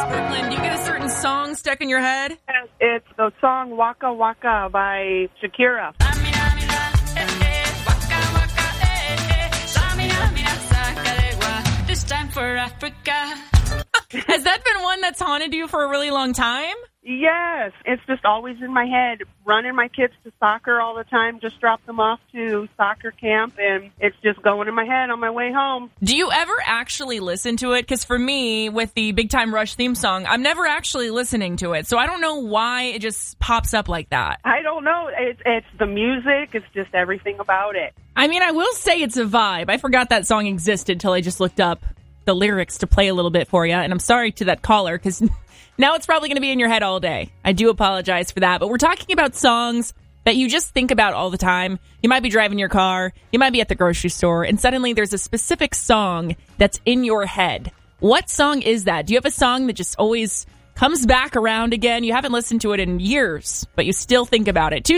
Brooklyn, do you get a certain song stuck in your head? It's the song Waka Waka by Shakira. This time for Africa. Has that been one that's haunted you for a really long time? Yes, it's just always in my head. Running my kids to soccer all the time, just drop them off to soccer camp, and it's just going in my head on my way home. Do you ever actually listen to it? Because for me, with the Big Time Rush theme song, I'm never actually listening to it, so I don't know why it just pops up like that. I don't know. It's the music. It's just everything about it. I mean, I will say it's a vibe. I forgot that song existed till I just looked up the lyrics to play a little bit for you, and I'm sorry to that caller, because now it's probably going to be in your head all day. I do apologize for that, but we're talking about songs that you just think about all the time. You might be driving your car, you might be at the grocery store, and suddenly there's a specific song that's in your head. What song is that? Do you have a song that just always comes back around again? You haven't listened to it in years, but you still think about it.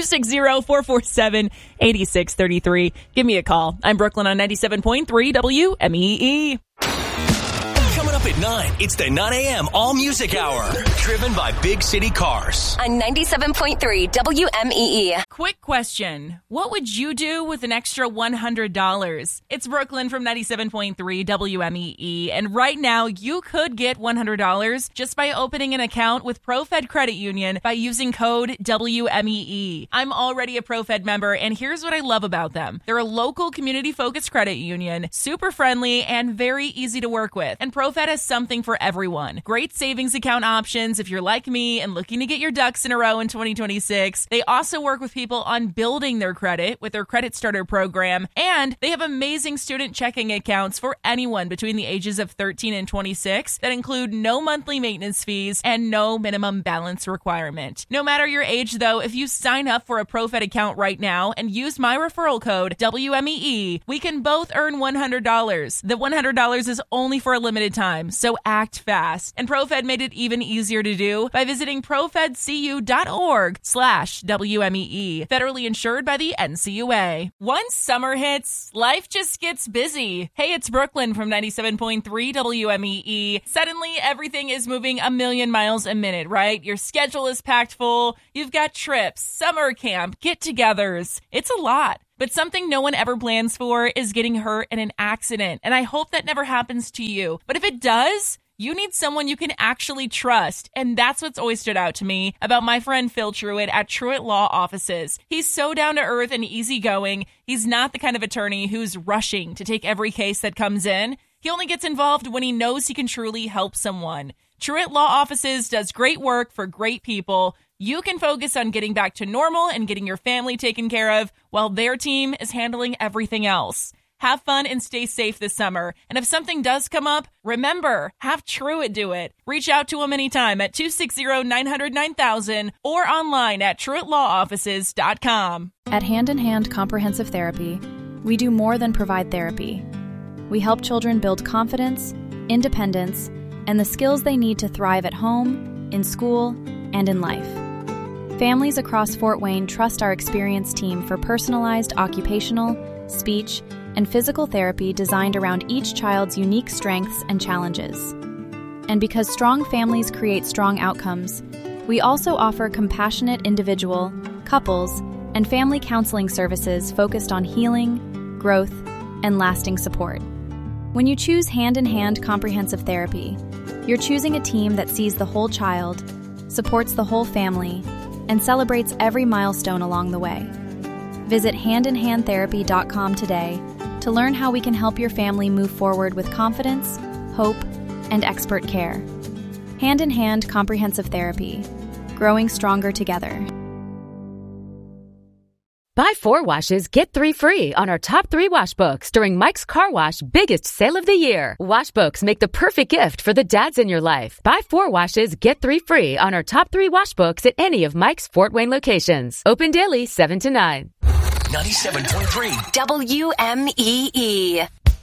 260-447-8633. Give me a call. I'm Brooklyn on 97.3 WMEE. Coming up at 9, it's the 9 a.m. All Music Hour. Driven by Big City Cars. On 97.3 WMEE. Quick question. What would you do with an extra $100? It's Brooklyn from 97.3 WMEE. And right now, you could get $100 just by opening an account with ProFed Credit Union by using code WMEE. I'm already a ProFed member, and here's what I love about them. They're a local community-focused credit union, super friendly, and very easy to work with. And ProFed has something for everyone. Great savings account options if you're like me and looking to get your ducks in a row in 2026. They also work with people on building their credit with their Credit Starter program. And they have amazing student checking accounts for anyone between the ages of 13 and 26 that include no monthly maintenance fees and no minimum balance requirement. No matter your age, though, if you sign up for a ProFed account right now and use my referral code WMEE, we can both earn $100. The $100 is only for a limited time, so act fast. And ProFed made it even easier to do by visiting profedcu.org/WMEE. Federally insured by the NCUA. Once summer hits, life just gets busy. Hey, it's Brooklyn from 97.3 WMEE. Suddenly, everything is moving a million miles a minute, right? Your schedule is packed full. You've got trips, summer camp, get-togethers. It's a lot. But something no one ever plans for is getting hurt in an accident. And I hope that never happens to you. But if it does, you need someone you can actually trust. And that's what's always stood out to me about my friend Phil Truitt at Truitt Law Offices. He's so down to earth and easygoing. He's not the kind of attorney who's rushing to take every case that comes in. He only gets involved when he knows he can truly help someone. Truitt Law Offices does great work for great people. You can focus on getting back to normal and getting your family taken care of while their team is handling everything else. Have fun and stay safe this summer. And if something does come up, remember, have Truitt do it. Reach out to him anytime at 260-900-9000 or online at TruittLawOffices.com. At Hand in Hand Comprehensive Therapy, we do more than provide therapy. We help children build confidence, independence, and the skills they need to thrive at home, in school, and in life. Families across Fort Wayne trust our experienced team for personalized occupational, speech, and physical therapy designed around each child's unique strengths and challenges. And because strong families create strong outcomes, we also offer compassionate individual, couples, and family counseling services focused on healing, growth, and lasting support. When you choose Hand in Hand Comprehensive Therapy, you're choosing a team that sees the whole child, supports the whole family, and celebrates every milestone along the way. Visit handinhandtherapy.com today to learn how we can help your family move forward with confidence, hope, and expert care. Hand in Hand Comprehensive Therapy, growing stronger together. Buy 4 washes, get 3 free on our top 3 wash books during Mike's Car Wash biggest sale of the year. Wash books make the perfect gift for the dads in your life. Buy 4 washes, get 3 free on our top 3 wash books at any of Mike's Fort Wayne locations. Open daily 7 to 9. 97.3 WMEE.